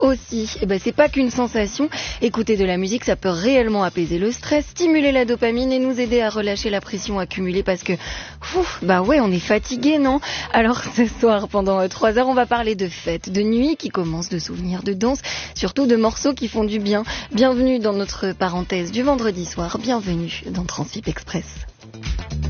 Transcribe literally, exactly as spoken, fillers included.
aussi. Et ben c'est pas qu'une sensation. Écouter de la musique, ça peut réellement apaiser le stress, stimuler la dopamine et nous aider à relâcher la pression accumulée parce que, ouf, bah ouais, on est fatigué, non? Alors ce soir, pendant trois heures, on va parler de fêtes, de nuits qui commencent, de souvenirs, de danse, surtout de morceaux qui font du bien. Bienvenue dans notre parenthèse du vendredi soir. Bienvenue dans Transip Express.